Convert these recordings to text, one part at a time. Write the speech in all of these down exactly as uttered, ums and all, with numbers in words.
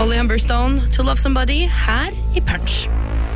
Holly Humberstone, To Love Somebody, her i Punch.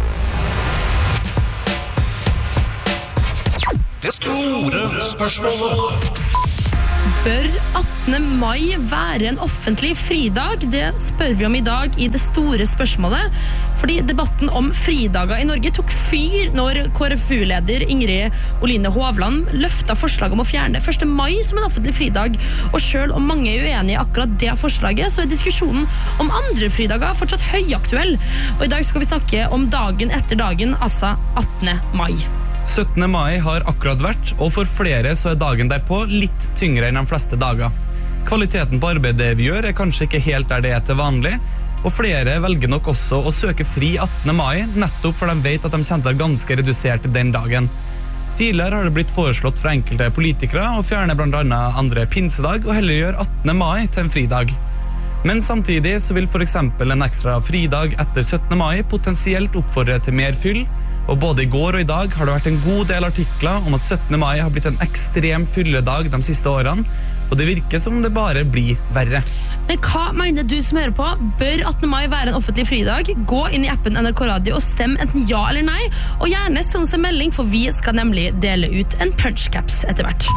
Det store spørsmålet. Bør attende mai være en offentlig fridag? Det spør vi om i dag i det store spørsmålet. Fordi debatten om fridager i Norge tok fyr når K R F U-leder Ingrid Oline Hovland løftet forslag om å fjerne første mai som en offentlig fridag. Og selv om mange er uenige i akkurat det forslaget, så er diskusjonen om andre fridager fortsatt høyaktuell. Og i dag skal vi snakke om dagen etter dagen, altså attende mai. syttende mai har akkurat vært, og for flere så er dagen derpå litt tyngre enn de fleste dager. Kvaliteten på arbeidet vi gjør er kanskje ikke helt der det er til vanlig, og flere velger nok også å søke fri attende mai, nettopp for de vet at de kommer til å være ganske redusert den dagen. Tidligere har det blitt foreslått fra enkelte politikere å fjerne blant annet andre pinsedag og heller gjøre attende mai til en fridag. Men samtidig så vil for eksempel en ekstra fridag etter syttende mai potensielt oppfordre til mer fyll, og både i går og i dag har det vært en god del artikler om at syttende mai har blitt en ekstrem fylledag de siste årene, og det virker som det bare blir verre. Men hva mener du som hører på? Bør attende mai være en offentlig fridag? Gå inn i appen N R K Radio og stem enten ja eller nei, og gjerne send oss en melding, for vi skal nemlig dele ut en punchcaps etter hvert.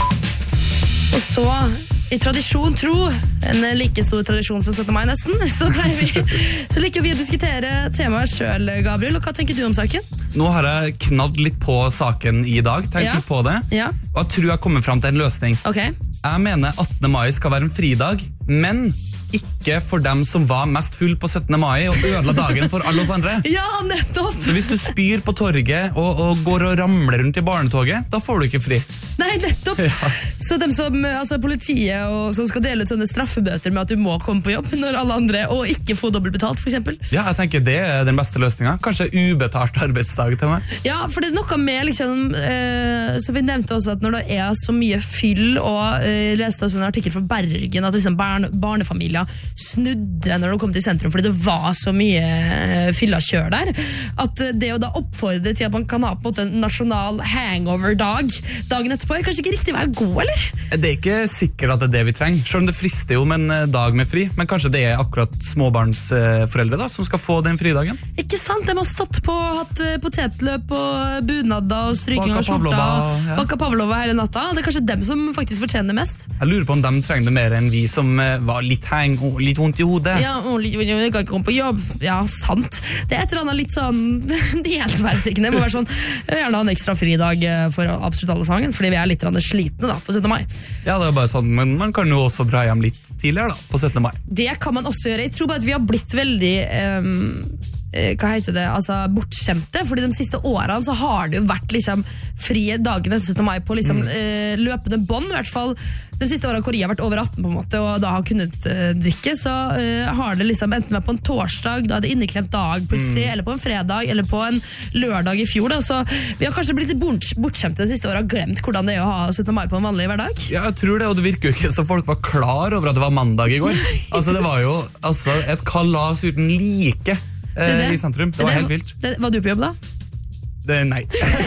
Og så, i tradisjon tro, en like stor tradisjon som syttende mai nesten, så pleier vi, så liker vi å diskutere temaet selv, Gabriel, og hva tenker du om saken? Nå har jeg knadd litt på saken i dag, tenkt Ja. litt på det, Ja. og jeg tror jeg kommer frem til en løsning. Ok. Jeg mener attende mai skal være en fridag, men ikke for dem som var mest full på syttende mai og ødela dagen for alle oss andre. Ja, nettopp! Så hvis du spyr på torget og, og går og ramler rundt i barnetoget, da får du ikke fri. Nei, nettopp! Ja. Så dem som, altså politiet og, som skal dele ut sånne straffebøter med at du må komme på jobb når alle andre, og ikke få dobbelt betalt, for eksempel. Ja, jeg tenker det er den beste løsningen. Kanskje ubetalt arbeidsdag til meg. Ja, for det er noe med, liksom, eh, så vi nevnte også at når det er så mye fyll, og eh, leste også en artikkel fra Bergen, at liksom barn, barnefamilier snudde når de kom til sentrum, fordi det var så mye eh, fyllakjør der, at det å da oppfordre til at man kan ha på en måte en nasjonal hangover-dag dagen etterpå, er kanskje ikke riktig vei å gå, eller? Det er ikke sikkert at det er det vi trenger, selv om det frister jo med en dag med fri, men kanskje det er akkurat småbarnsforeldre da, som skal få den fridagen. Ikke sant? De har stått på, hatt eh, potetløp og bunadder og stryking Baka av skjorta, pavlova, ja. baka pavlova hele natta. Det er kanskje dem som faktisk fortjener det mest. Jeg lurer på om de trenger det mer enn vi som eh, var litt hang og litt vondt i hodet. Ja, og litt, jeg kan ikke komme på jobb. Ja, sant. Det er et eller annet litt sånn de helt verdikende. Det må være sånn, jeg vil gjerne ha en ekstra fridag for absolutt alle sangen, fordi vi er litt slitne da, på syttende mai. Ja, det er bare sånn, men man kan jo også dra hjem litt tidligere da, på syttende mai. Det kan man også gjøre. Jeg tror bare at vi har blitt veldig um, hva heter det, altså bortskjemte, fordi de siste årene så har det jo vært liksom frie dagen etter syttende mai på liksom, mm. uh, løpende bånd, i hvert fall de siste årene hvor jeg har vært over atten på en måte, og da har kunnet uh, drikke, så uh, har det liksom enten vært på en torsdag, da er det inneklemt dag plutselig, mm. eller på en fredag, eller på en lørdag i fjor da, så vi har kanskje blitt bort, bortskjemte de siste årene, glemt hvordan det er å ha syttende mai på en vanlig hverdag. Ja, jeg tror det, og det virker jo ikke så folk var klar over at det var mandag i går. Altså, det var jo altså, et kalas uten like det det. I sentrum. Det var det helt vilt. Det, var du på jobb da? Det, nei.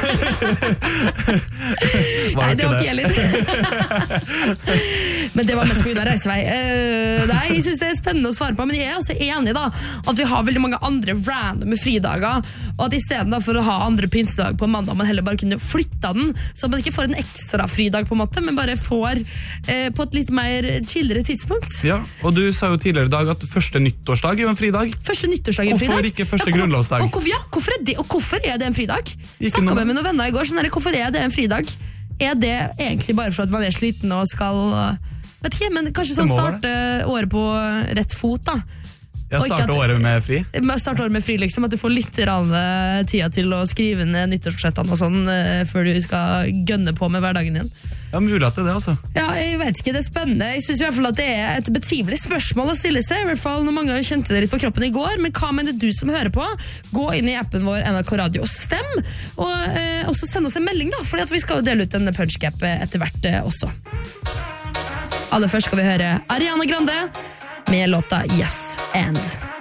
Nei, det var ikke jeg litt. Men det var mest på grunn av reisevei. Uh, nei, jeg synes det er spennende å svare på, men jeg er også enig da, at vi har veldig mange andre random fridager, og at i stedet da, for å ha andre pinsedag på mandag, man heller bare kunne flytte den, så man ikke får en ekstra fridag på en måte, men bare får uh, på et litt mer chillere tidspunkt. Ja, og du sa jo tidligere i dag at første nyttårsdag er jo en fridag. Første nyttårsdag er en fridag. Hvorfor ikke første ja, grunnlovsdag? Og, og, ja, hvorfor er det, og hvorfor er det en fridag? Ikke Snakket noe. med noen venner i går, sånn her, hvorfor er det en fridag? Er det egentlig bare for at man er sliten og skal, vet ikke, men kanskje sånn starte året på rett fot da? Ja, starte året med fri. Starte året med fri, liksom, at du får litt tida til å skrive ned nyttårsforsettene og sånn, før du skal gønne på med hverdagen din. Ja, mulig at det er det, altså. Ja, jeg vet ikke, det er spennende. Jeg synes i hvert fall at det er et betrivelig spørsmål å stille seg, i hvert fall når mange kjente det litt på kroppen i går, men hva mener du som hører på? Gå inn i appen vår N R K Radio og stem, og eh, også send oss en melding da, fordi at vi skal jo dele ut en punchcap etter hvert eh, også. Aller først skal vi høre Ariana Grande med låta Yes and.